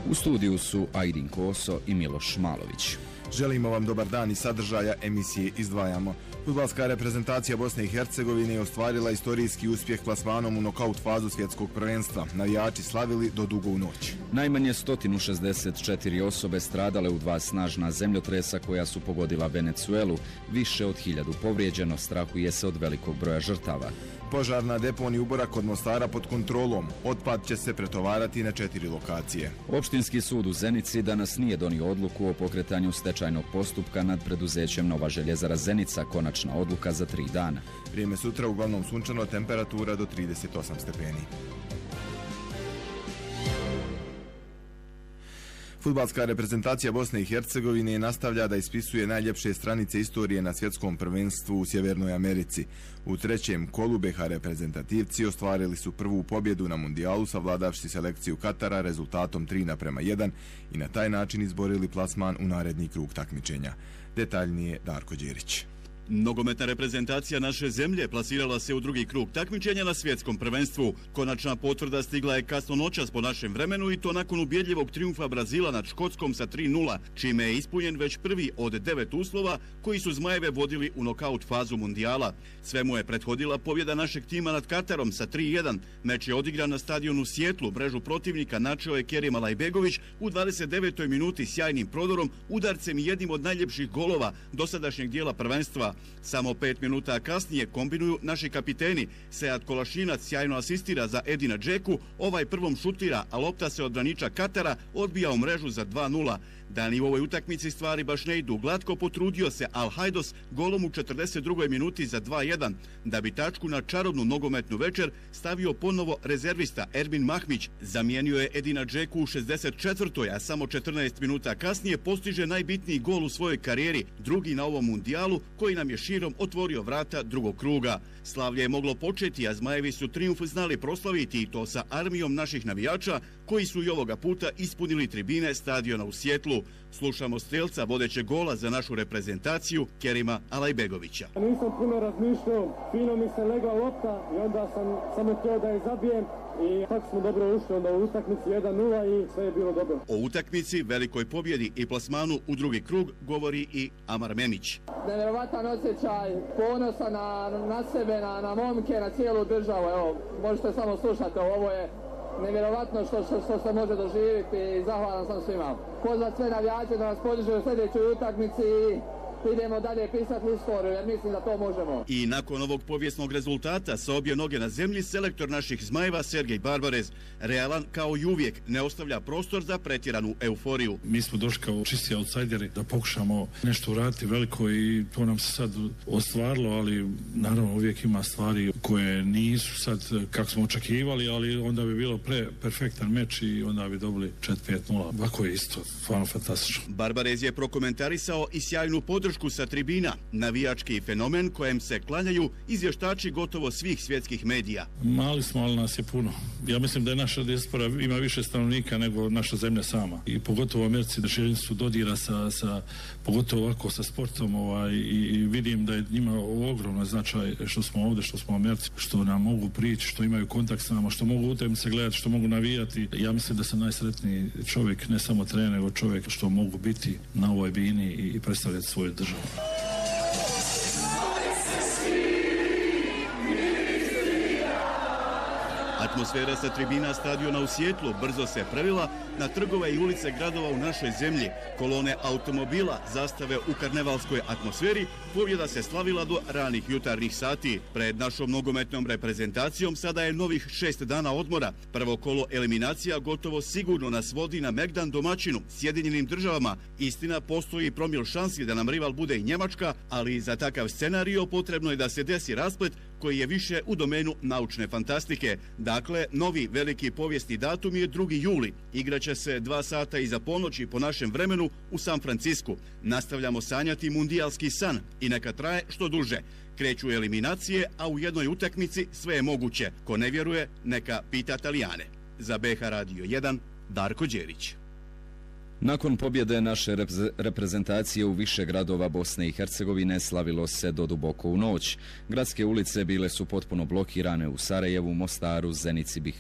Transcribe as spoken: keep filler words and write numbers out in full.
U studiju su Ajdin Koso i Miloš Malović. Želimo vam dobar dan i sadržaja emisije izdvajamo. Fudbalska reprezentacija Bosne i Hercegovine je ostvarila istorijski uspjeh plasmanom u nokaut fazu svjetskog prvenstva. Navijači slavili do dugo u noć. Najmanje sto šezdeset četiri osobe stradale u dva snažna zemljotresa koja su pogodila Venecuelu, više od hiljadu povrijeđeno, strahuje se od velikog broja žrtava. Požar na deponiji Ubora kod Mostara pod kontrolom. Otpad će se pretovarati na četiri lokacije. Opštinski sud u Zenici danas nije donio odluku o pokretanju stečajnog postupka nad preduzećem Nova željezara Zenica, konačna odluka za tri dana. Vrijeme sutra uglavnom sunčano, temperatura do trideset osam stepeni. Fudbalska reprezentacija Bosne i Hercegovine nastavlja da ispisuje najljepše stranice istorije na svjetskom prvenstvu u Sjevernoj Americi. U trećem kolu be ha reprezentativci ostvarili su prvu pobjedu na mundijalu savladavši selekciju Katara rezultatom tri naprema jedan i na taj način izborili plasman u naredni krug takmičenja. Detaljnije Darko Đerić. Nogometna reprezentacija naše zemlje plasirala se u drugi krug takmičenja na svjetskom prvenstvu. Konačna potvrda stigla je kasno noćas po našem vremenu i to nakon ubjedljivog trijumfa Brazila nad Škotskom sa tri nula, čime je ispunjen već prvi od devet uslova koji su Zmajeve vodili u nokaut fazu mundijala. Svemu je prethodila pobjeda našeg tima nad Katarom sa tri jedan. Meč je odigran na stadionu Sjetlu, mrežu protivnika načeo je Kerim Alajbegović u dvadeset devetoj minuti sjajnim prodorom, udarcem i jednim od najljepših golova dosadašnjeg dijela prvenstva. Samo pet minuta kasnije kombinuju naši kapiteni. Sead Kolašinac sjajno asistira za Edina Džeku, ovaj prvom šutira, a lopta se od braniča Katara odbija u mrežu za dva nula. Da ni u ovoj utakmici stvari baš ne idu glatko, potrudio se Al Hajdos golom u četrdeset drugoj minuti za dva jedan, da bi tačku na čarobnu nogometnu večer stavio ponovo rezervista Erbin Mahmić. Zamijenio je Edina Džeku u šezdeset četvrtoj, a samo četrnaest minuta kasnije postiže najbitniji gol u svojoj karijeri, drugi na ovom mundijalu, koji nam je širom otvorio vrata drugog kruga. Slavlje je moglo početi, a Zmajevi su trijumf znali proslaviti i to sa armijom naših navijača, koji su i ovoga puta ispunili tribine stadiona u Sjetlu. Slušamo strelca vodećeg gola za našu reprezentaciju, Kerima Alajbegovića. Nisam puno razmišljao, fino mi se legla lopta i onda sam samo htio da je zabijem i tako smo dobro ušli onda u utakmici jedan nula i sve je bilo dobro. O utakmici, velikoj pobjedi i plasmanu u drugi krug govori i Amar Memić. Nevjerovatan osjećaj, ponosa na, na sebe, na, na momke, na cijelu državu. Evo, možete samo slušati, ovo je nevjerovatno što, što, što se može doživjeti i zahvalan sam svima. Pozvat sve navijače da nas podrže u sljedećoj utakmici i idemo dalje pisati istoriju, jer mislim da to možemo. I nakon ovog povijesnog rezultata sa obje noge na zemlji, selektor naših Zmajeva Sergej Barbarez realan kao i uvijek ne ostavlja prostor za pretjeranu euforiju. Mi smo došli kao čisti outsideri da pokušamo nešto uraditi veliko i to nam se sad ostvarilo, ali naravno uvijek ima stvari koje nisu sad kako smo očekivali, ali onda bi bilo pre perfektan meč i onda bi dobili četiri pet nula. Ovako je isto, stvarno fantastično. Barbarez je prokomentarisao i sjajnu podršku sa tribina, navijački fenomen kojem se klanjaju izvještači gotovo svih svjetskih medija. Mali smo, ali nas je puno. Ja mislim da je naša dijaspora ima više stanovnika nego naša zemlja sama. I pogotovo u Americi da željeni su dodira sa, sa, pogotovo ovako sa sportom ovaj, i, i vidim da je njima ogromno značaj što smo ovdje, što smo u Americi, što nam mogu prići, što imaju kontakt s nama, što mogu utakmice gledati, što mogu navijati. Ja mislim da sam najsretniji čovjek, ne samo trener, nego čovjek što mogu biti na ovoj bini i, i predstavljati svoju državu. Atmosfera sa tribina stadiona u Sjetlu brzo se prelila na trgove i ulice gradova u našoj zemlji. Kolone automobila zastave u karnevalskoj atmosferi, pobjeda se slavila do ranih jutarnjih sati. Pred našom nogometnom reprezentacijom sada je novih šest dana odmora. Prvo kolo eliminacija gotovo sigurno nas vodi na Megdan domaćinu, Sjedinjenim državama. Istina, postoji promil šansi da nam rival bude i Njemačka, ali za takav scenario potrebno je da se desi rasplet koji je više u domenu naučne fantastike. Dakle, novi veliki povijesni datum je drugi juli. Igraće se dva sata iza ponoći po našem vremenu u San Francisku. Nastavljamo sanjati mundijalski san i neka traje što duže. Kreću eliminacije, a u jednoj utakmici sve je moguće. Ko ne vjeruje, neka pita Italijane. Za be ha Radio jedan, Darko Đerić. Nakon pobjede naše reprezentacije u više gradova Bosne i Hercegovine slavilo se do duboko u noć. Gradske ulice bile su potpuno blokirane u Sarajevu, Mostaru, Zenici,